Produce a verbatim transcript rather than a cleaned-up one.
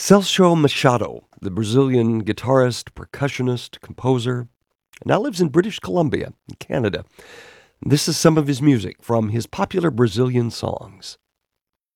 Celso Machado, the Brazilian guitarist, percussionist, composer, now lives in British Columbia, in Canada. This is some of his music from his popular Brazilian songs.